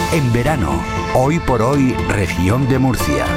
En verano, Hoy por Hoy, Región de Murcia.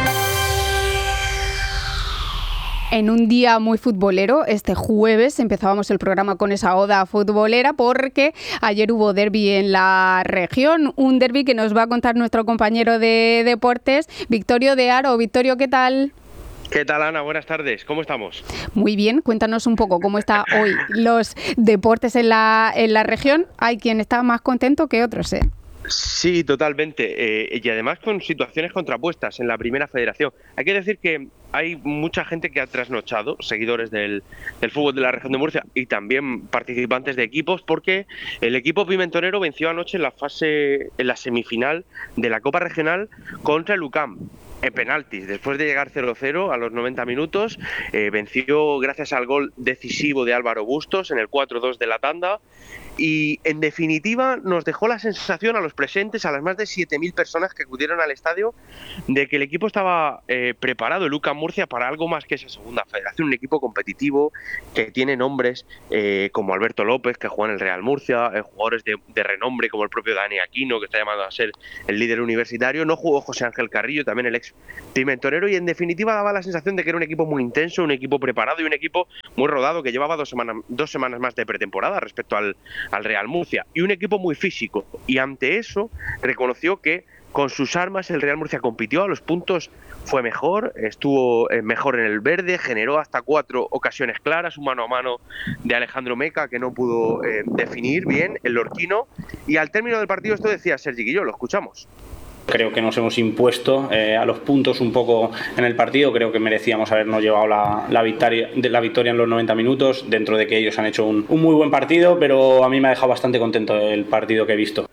En un día muy futbolero, este jueves empezábamos el programa con esa oda futbolera porque ayer hubo derbi en la región, un derbi que nos va a contar nuestro compañero de deportes, Victorio de Haro. Victorio, ¿qué tal? ¿Qué tal, Ana? Buenas tardes. ¿Cómo estamos? Muy bien. Cuéntanos un poco cómo está hoy los deportes en la región. Hay quien está más contento que otros, ¿eh? Sí, totalmente. Y además con situaciones contrapuestas en la primera federación. Hay que decir que hay mucha gente que ha trasnochado, seguidores del fútbol de la región de Murcia y también participantes de equipos, porque el equipo pimentonero venció anoche en la semifinal de la Copa Regional contra el UCAM. En penaltis, después de llegar 0-0 a los 90 minutos, venció gracias al gol decisivo de Álvaro Bustos en el 4-2 de la tanda. Y en definitiva nos dejó la sensación a los presentes, a las más de 7.000 personas que acudieron al estadio, de que el equipo estaba preparado, el UCAM Murcia, para algo más que esa segunda federación, un equipo competitivo que tiene nombres como Alberto López, que juega en el Real Murcia, jugadores de renombre como el propio Dani Aquino, que está llamado a ser el líder universitario. No jugó José Ángel Carrillo, también el ex pimentonero, y en definitiva daba la sensación de que era un equipo muy intenso, un equipo preparado y un equipo muy rodado, que llevaba dos semanas más de pretemporada respecto al Real Murcia, y un equipo muy físico, y ante eso reconoció que con sus armas el Real Murcia compitió, a los puntos fue mejor, estuvo mejor en el verde, generó hasta 4 ocasiones claras, un mano a mano de Alejandro Meca que no pudo definir bien el lorquino, y al término del partido esto decía Sergi Guilló, lo escuchamos. Creo que nos hemos impuesto a los puntos un poco en el partido. Creo que merecíamos habernos llevado la victoria en los 90 minutos, dentro de que ellos han hecho un muy buen partido, pero a mí me ha dejado bastante contento el partido que he visto.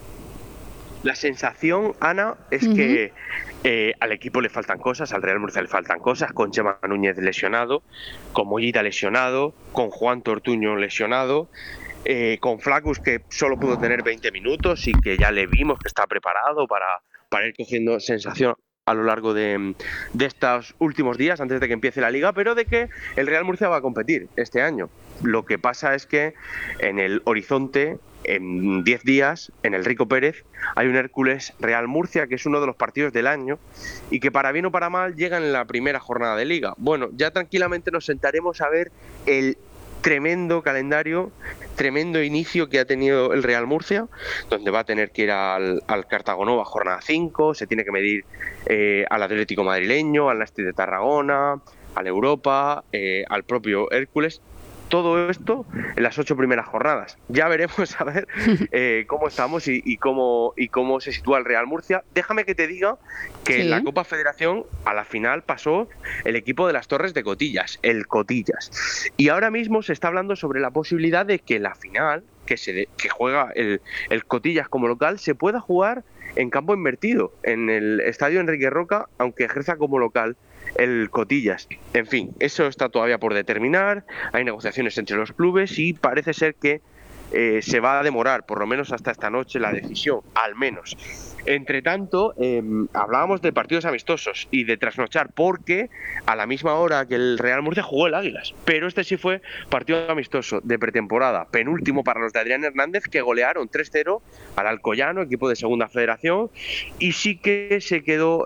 La sensación, Ana, es que al equipo le faltan cosas, al Real Murcia le faltan cosas, con Chema Núñez lesionado, con Mollita lesionado, con Juan Tortuño lesionado, con Flacus, que solo pudo tener 20 minutos y que ya le vimos que está preparado para ir cogiendo sensación a lo largo de estos últimos días antes de que empiece la liga, pero de que el Real Murcia va a competir este año. Lo que pasa es que en el horizonte, en 10 días, en el Rico Pérez, hay un Hércules Real Murcia, que es uno de los partidos del año y que para bien o para mal llega en la primera jornada de liga. Bueno, ya tranquilamente nos sentaremos a ver el tremendo calendario, tremendo inicio que ha tenido el Real Murcia, donde va a tener que ir al Cartagonova jornada 5, se tiene que medir al Atlético madrileño, al Nasti de Tarragona, al Europa, al propio Hércules. Todo esto en las 8 primeras jornadas. Ya veremos a ver cómo estamos y cómo se sitúa el Real Murcia. Déjame que te diga que en la Copa Federación a la final pasó el equipo de las Torres de Cotillas, el Cotillas. Y ahora mismo se está hablando sobre la posibilidad de que la final, que juega el Cotillas como local, se pueda jugar en campo invertido, en el Estadio Enrique Roca, aunque ejerza como local el Cotillas. En fin, eso está todavía por determinar, hay negociaciones entre los clubes y parece ser que se va a demorar por lo menos hasta esta noche la decisión, al menos. Entre tanto, hablábamos de partidos amistosos y de trasnochar, porque a la misma hora que el Real Murcia jugó el Águilas, pero este sí fue partido amistoso de pretemporada, penúltimo para los de Adrián Hernández, que golearon 3-0 al Alcoyano, equipo de segunda federación, y sí que se quedó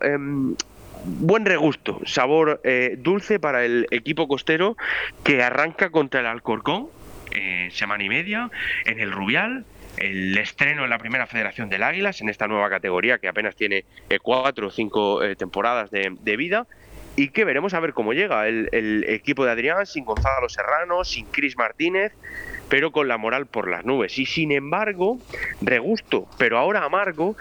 buen regusto, sabor dulce para el equipo costero, que arranca contra el Alcorcón, semana y media, en el Rubial, el estreno en la primera federación del Águilas, en esta nueva categoría que apenas tiene 4 o 5 temporadas de vida, y que veremos a ver cómo llega el equipo de Adrián, sin Gonzalo Serrano, sin Cris Martínez, pero con la moral por las nubes. Y sin embargo, regusto, pero ahora amargo,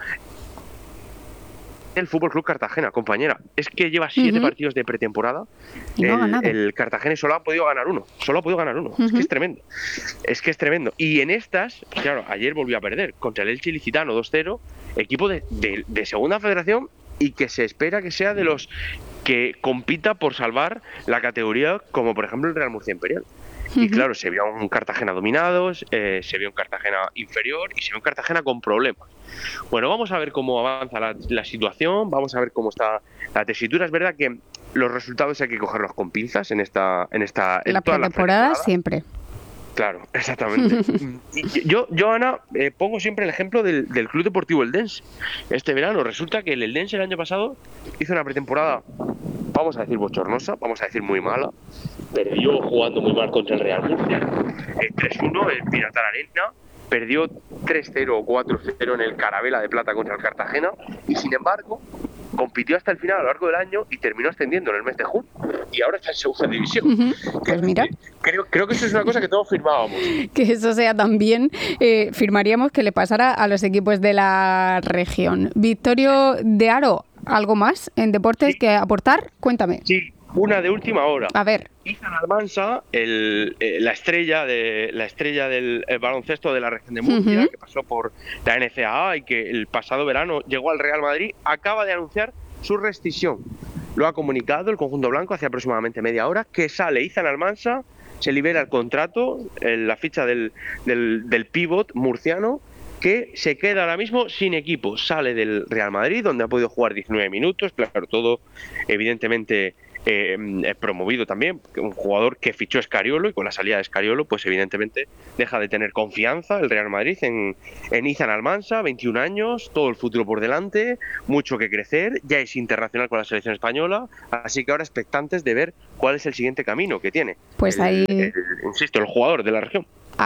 el Fútbol Club Cartagena, compañera. Es que lleva 7 partidos de pretemporada. Y no ha ganado. El Cartagena solo ha podido ganar uno. Es que es tremendo. Es que es tremendo. Y en estas, claro, ayer volvió a perder contra el Elche Ilicitano 2-0, equipo de segunda federación, y que se espera que sea de los que compita por salvar la categoría, como por ejemplo el Real Murcia Imperial. Y claro, se vio un Cartagena dominado, se vio un Cartagena inferior y se vio un Cartagena con problemas. Bueno, vamos a ver cómo avanza la situación, vamos a ver cómo está la tesitura. Es verdad que los resultados hay que cogerlos con pinzas en la pretemporada siempre. Claro, exactamente. Yo Ana, pongo siempre el ejemplo del Club Deportivo Eldense. Este verano resulta que el Eldense el año pasado hizo una pretemporada, vamos a decir bochornosa, vamos a decir muy mala. Perdió jugando muy mal contra el Real Murcia, 3-1 en Pinatar Arena. Perdió 3-0 o 4-0 en el Carabela de Plata contra el Cartagena y sin embargo compitió hasta el final a lo largo del año y terminó ascendiendo en el mes de junio y ahora está en segunda división. Pues mira, creo que eso es una cosa que todos firmábamos. Que eso sea también, firmaríamos que le pasara a los equipos de la región. Victorio de Haro, ¿algo más en deportes que aportar? Cuéntame. Sí, una de última hora. A ver. Izan Almansa, la estrella del baloncesto de la región de Murcia, que pasó por la NCAA y que el pasado verano llegó al Real Madrid, acaba de anunciar su rescisión. Lo ha comunicado el conjunto blanco hace aproximadamente media hora, que sale Izan Almansa, se libera el contrato, la ficha del pívot murciano, que se queda ahora mismo sin equipo. Sale del Real Madrid, donde ha podido jugar 19 minutos, claro, todo evidentemente promovido también, un jugador que fichó Escariolo y con la salida de Escariolo pues evidentemente deja de tener confianza el Real Madrid en Izan Almansa, 21 años, todo el futuro por delante, mucho que crecer, ya es internacional con la selección española, así que ahora expectantes de ver cuál es el siguiente camino que tiene. Pues insisto, el jugador de la región.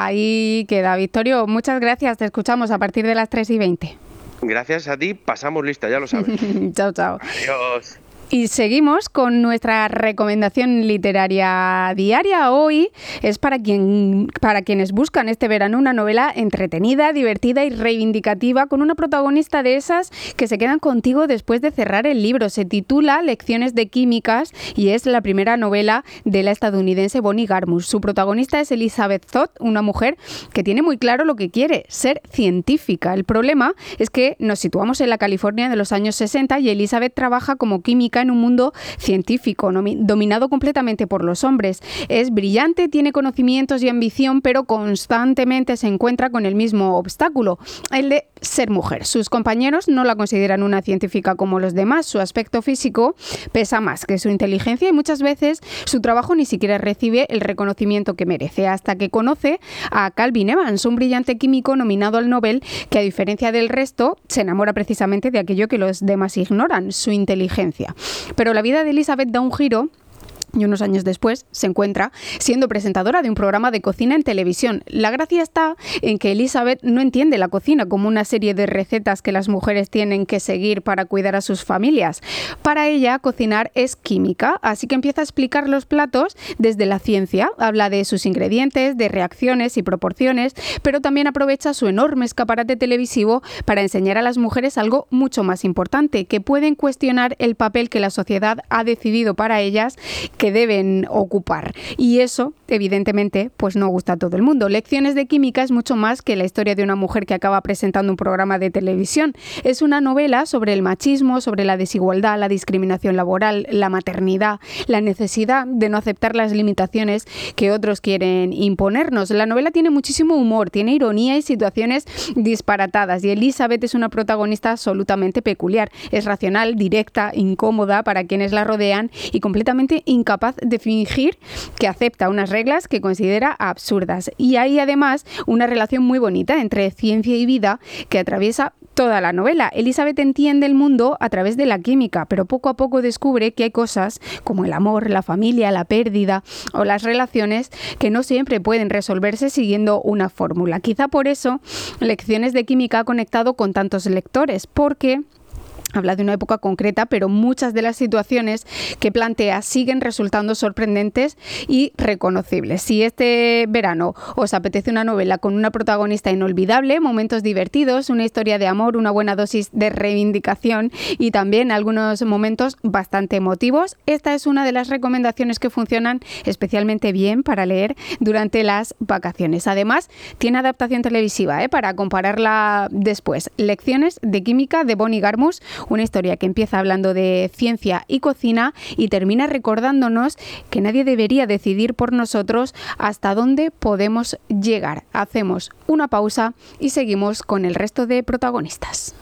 Ahí queda, Victorio, muchas gracias, te escuchamos a partir de las 3:20. Gracias a ti, pasamos lista, ya lo sabes. Chao, chao. Adiós. Y seguimos con nuestra recomendación literaria diaria. Hoy es para quienes buscan este verano una novela entretenida, divertida y reivindicativa con una protagonista de esas que se quedan contigo después de cerrar el libro. Se titula Lecciones de Químicas y es la primera novela de la estadounidense Bonnie Garmus. Su protagonista es Elizabeth Zott, una mujer que tiene muy claro lo que quiere, ser científica. El problema es que nos situamos en la California de los años 60 y Elizabeth trabaja como química en un mundo científico dominado completamente por los hombres. Es brillante, tiene conocimientos y ambición, pero constantemente se encuentra con el mismo obstáculo, el de ser mujer. Sus compañeros no la consideran una científica como los demás. Su aspecto físico pesa más que su inteligencia y muchas veces su trabajo ni siquiera recibe el reconocimiento que merece, hasta que conoce a Calvin Evans, un brillante químico nominado al Nobel que, a diferencia del resto, se enamora precisamente de aquello que los demás ignoran, su inteligencia. Pero la vida de Elizabeth da un giro y unos años después se encuentra siendo presentadora de un programa de cocina en televisión. La gracia está en que Elizabeth no entiende la cocina como una serie de recetas que las mujeres tienen que seguir para cuidar a sus familias. Para ella, cocinar es química, así que empieza a explicar los platos desde la ciencia. Habla de sus ingredientes, de reacciones y proporciones, pero también aprovecha su enorme escaparate televisivo para enseñar a las mujeres algo mucho más importante, que pueden cuestionar el papel que la sociedad ha decidido para ellas que deben ocupar. Y eso, evidentemente, pues no gusta a todo el mundo. Lecciones de Química es mucho más que la historia de una mujer que acaba presentando un programa de televisión. Es una novela sobre el machismo, sobre la desigualdad, la discriminación laboral, la maternidad, la necesidad de no aceptar las limitaciones que otros quieren imponernos. La novela tiene muchísimo humor, tiene ironía y situaciones disparatadas. Y Elizabeth es una protagonista absolutamente peculiar. Es racional, directa, incómoda para quienes la rodean y completamente incapaz de fingir que acepta unas reglas que considera absurdas. Y hay además una relación muy bonita entre ciencia y vida que atraviesa toda la novela. Elizabeth entiende el mundo a través de la química, pero poco a poco descubre que hay cosas como el amor, la familia, la pérdida o las relaciones que no siempre pueden resolverse siguiendo una fórmula. Quizá por eso Lecciones de Química ha conectado con tantos lectores, porque habla de una época concreta, pero muchas de las situaciones que plantea siguen resultando sorprendentes y reconocibles. Si este verano os apetece una novela con una protagonista inolvidable, momentos divertidos, una historia de amor, una buena dosis de reivindicación y también algunos momentos bastante emotivos, esta es una de las recomendaciones que funcionan especialmente bien para leer durante las vacaciones. Además, tiene adaptación televisiva, para compararla después. Lecciones de Química de Bonnie Garmus, una historia que empieza hablando de ciencia y cocina y termina recordándonos que nadie debería decidir por nosotros hasta dónde podemos llegar. Hacemos una pausa y seguimos con el resto de protagonistas.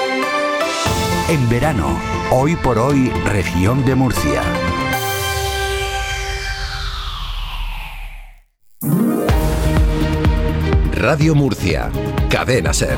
En verano, hoy por hoy, región de Murcia. Radio Murcia. Cadena SER.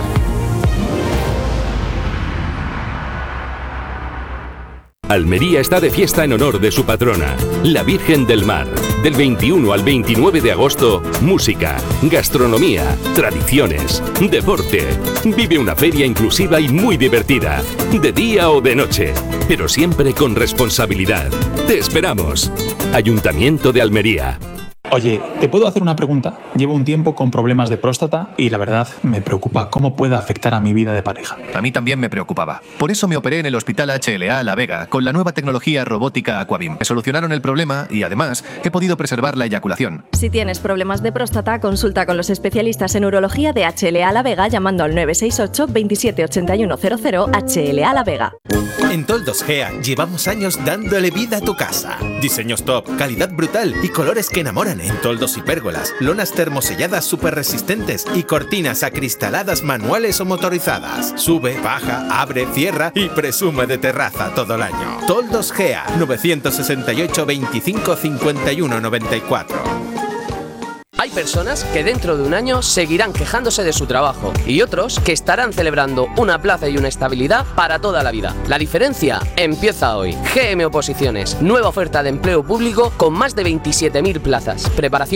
Almería está de fiesta en honor de su patrona, la Virgen del Mar. Del 21 al 29 de agosto, música, gastronomía, tradiciones, deporte. Vive una feria inclusiva y muy divertida, de día o de noche, pero siempre con responsabilidad. Te esperamos. Ayuntamiento de Almería. Oye, ¿te puedo hacer una pregunta? Llevo un tiempo con problemas de próstata y la verdad me preocupa cómo puede afectar a mi vida de pareja. A mí también me preocupaba. Por eso me operé en el Hospital HLA La Vega con la nueva tecnología robótica Aquabim. Me solucionaron el problema y además he podido preservar la eyaculación. Si tienes problemas de próstata, consulta con los especialistas en urología de HLA La Vega llamando al 968 27 81 00 HLA La Vega. En Toldos Gea llevamos años dándole vida a tu casa. Diseños top, calidad brutal y colores que enamoran en toldos y pérgolas, lonas termoselladas súper resistentes y cortinas acristaladas manuales o motorizadas. Sube, baja, abre, cierra y presume de terraza todo el año. Toldos Gea, 968 25 51 94. Hay personas que dentro de un año seguirán quejándose de su trabajo y otros que estarán celebrando una plaza y una estabilidad para toda la vida. La diferencia empieza hoy. GM Oposiciones, nueva oferta de empleo público con más de 27.000 plazas. Preparación